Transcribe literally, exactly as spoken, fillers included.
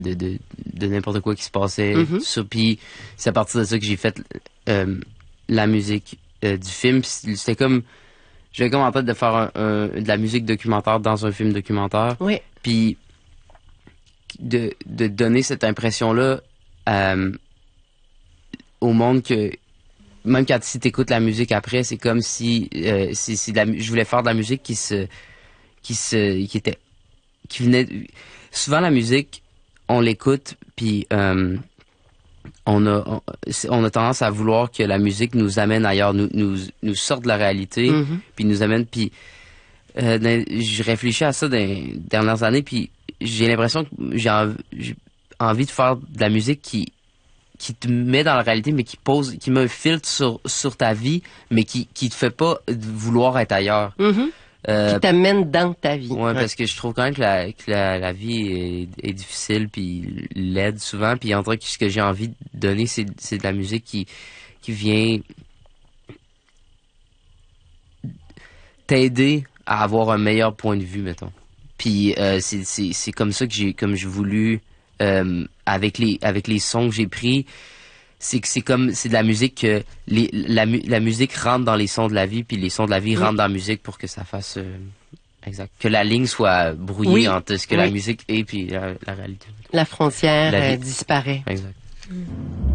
de, de, de n'importe quoi qui se passait. Mm-hmm. Ça, puis c'est à partir de ça que j'ai fait euh, la musique euh, du film. Puis c'était comme... J'avais comme en tête de faire un, un, de la musique documentaire dans un film documentaire. Oui. Puis de, de donner cette impression-là euh, au monde que même quand si t'écoutes la musique après, c'est comme si, euh, si, si de la, je voulais faire de la musique qui se, qui se, qui était, qui venait. Souvent la musique, on l'écoute, puis euh, on a, on, on a tendance à vouloir que la musique nous amène ailleurs, nous, nous, nous sorte de la réalité, Mm-hmm. puis nous amène. Puis euh, dans, je réfléchis à ça dans les dernières années, puis j'ai l'impression que j'ai envie, j'ai envie de faire de la musique qui qui te met dans la réalité, mais qui pose, qui met un filtre sur, sur ta vie, mais qui, qui te fait pas vouloir être ailleurs. Mm-hmm. Euh, Qui t'amène dans ta vie. ouais, ouais, parce que je trouve quand même que la, que la, la vie est, est difficile, puis laide souvent, puis en vrai, ce que j'ai envie de donner, c'est, c'est de la musique qui, qui vient t'aider à avoir un meilleur point de vue, mettons. Puis euh, c'est, c'est, c'est comme ça que j'ai, comme j'ai voulu, euh, avec les, avec les sons que j'ai pris, c'est que c'est comme, c'est de la musique que les, la, la musique rentre dans les sons de la vie, puis les sons de la vie Oui. rentrent dans la musique pour que ça fasse, euh, exact, que la ligne soit brouillée Oui. entre ce que Oui. la musique est puis la, la réalité. La frontière La vie. euh, disparaît. Exact.